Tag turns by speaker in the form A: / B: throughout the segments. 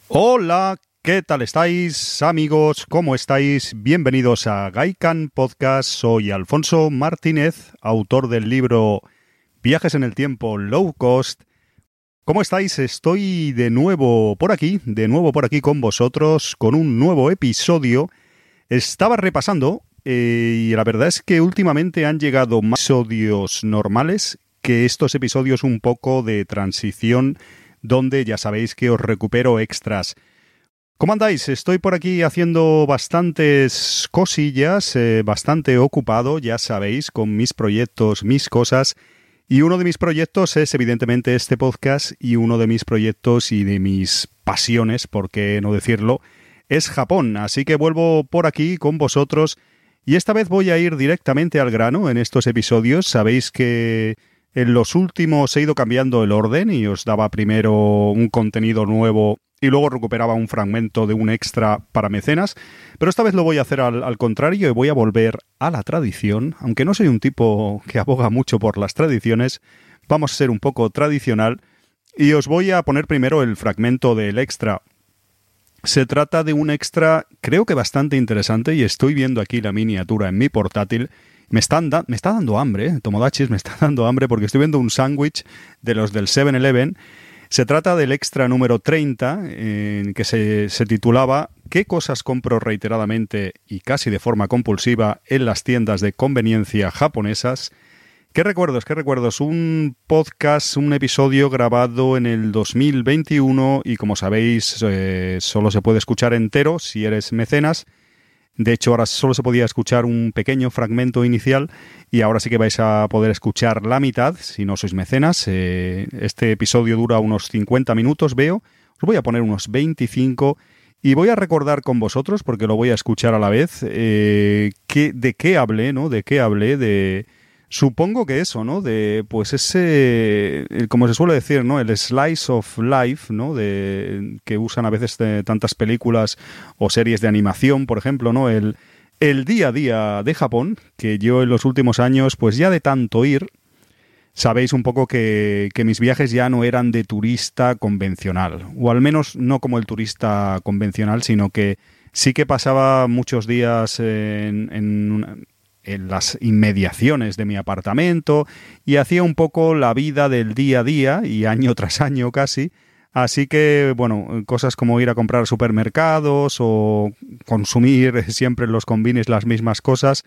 A: Hola, ¿qué tal estáis, amigos? ¿Cómo estáis? Bienvenidos a Gaikan Podcast. Soy Alfonso Martínez, autor del libro Viajes en el Tiempo Low Cost. ¿Cómo estáis? Estoy de nuevo por aquí con vosotros, con un nuevo episodio. Estaba repasando y la verdad es que últimamente han llegado más episodios normales que estos episodios un poco de transición, donde ya sabéis que os recupero extras. ¿Cómo andáis? Estoy por aquí haciendo bastantes cosillas, bastante ocupado, ya sabéis, con mis proyectos, mis cosas. Y uno de mis proyectos es evidentemente este podcast, y uno de mis proyectos y de mis pasiones, por qué no decirlo, es Japón. Así que vuelvo por aquí con vosotros y esta vez voy a ir directamente al grano en estos episodios. Sabéis que en los últimos he ido cambiando el orden y os daba primero un contenido nuevo y luego recuperaba un fragmento de un extra para mecenas, pero esta vez lo voy a hacer al contrario y voy a volver a la tradición. Aunque no soy un tipo que aboga mucho por las tradiciones, vamos a ser un poco tradicional y os voy a poner primero el fragmento del extra. Se trata de un extra creo que bastante interesante y estoy viendo aquí la miniatura en mi portátil. Me está dando hambre, Tomodachis, me está dando hambre porque estoy viendo un sándwich de los del 7-Eleven. Se trata del extra número 30, que se titulaba ¿Qué cosas compro reiteradamente y casi de forma compulsiva en las tiendas de conveniencia japonesas? ¿Qué recuerdos? Un podcast, un episodio grabado en el 2021 y como sabéis solo se puede escuchar entero si eres mecenas. De hecho, ahora solo se podía escuchar un pequeño fragmento inicial y ahora sí que vais a poder escuchar la mitad si no sois mecenas. Este episodio dura unos 50 minutos, veo. Os voy a poner unos 25 y voy a recordar con vosotros, porque lo voy a escuchar a la vez, de qué hablé, ¿no? De qué hablé, supongo que eso, ¿no? De, pues ese, como se suele decir, ¿no? El slice of life, ¿no? Que usan a veces de tantas películas o series de animación, por ejemplo, ¿no? El día a día de Japón, que yo en los últimos años, pues ya de tanto ir, sabéis un poco que mis viajes ya no eran de turista convencional, o al menos no como el turista convencional, sino que sí que pasaba muchos días en las inmediaciones de mi apartamento y hacía un poco la vida del día a día y año tras año casi. Así que, bueno, cosas como ir a comprar supermercados o consumir siempre en los convenios las mismas cosas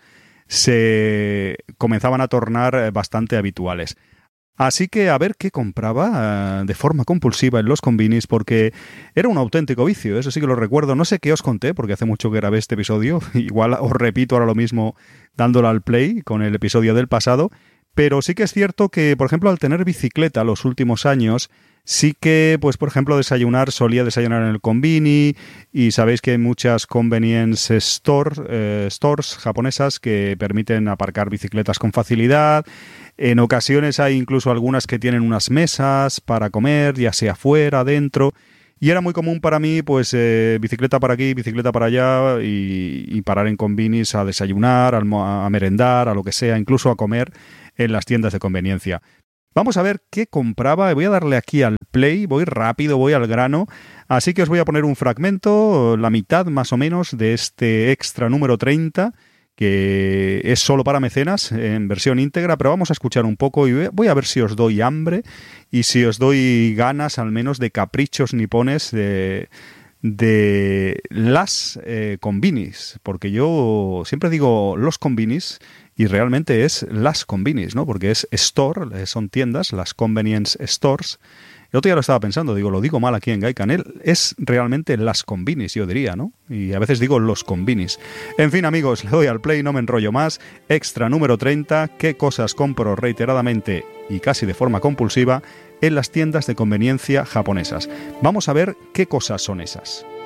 A: se comenzaban a tornar bastante habituales. Así que a ver qué compraba de forma compulsiva en los convinis, porque era un auténtico vicio, eso sí que lo recuerdo. No sé qué os conté, porque hace mucho que grabé este episodio, igual os repito ahora lo mismo dándole al play con el episodio del pasado, pero sí que es cierto que, por ejemplo, al tener bicicleta los últimos años, sí que, pues por ejemplo, solía desayunar en el convini, y sabéis que hay muchas convenience stores japonesas que permiten aparcar bicicletas con facilidad. En ocasiones hay incluso algunas que tienen unas mesas para comer, ya sea fuera, dentro. Y era muy común para mí, pues, bicicleta para aquí, bicicleta para allá y parar en convinis a desayunar, a merendar, a lo que sea, incluso a comer en las tiendas de conveniencia. Vamos a ver qué compraba. Voy a darle aquí al play, voy rápido, voy al grano. Así que os voy a poner un fragmento, la mitad más o menos, de este extra número 30, que es solo para mecenas en versión íntegra, pero vamos a escuchar un poco y voy a ver si os doy hambre y si os doy ganas al menos de caprichos nipones de las convinis, porque yo siempre digo los convinis y realmente es las convinis, ¿no? Porque es store, son tiendas, las convenience stores. El otro día lo estaba pensando, digo, lo digo mal aquí en Gaikan, es realmente las convinis, yo diría, ¿no? Y a veces digo los convinis. En fin, amigos, le doy al play, no me enrollo más. Extra número 30, ¿qué cosas compro reiteradamente y casi de forma compulsiva en las tiendas de conveniencia japonesas? Vamos a ver qué cosas son esas.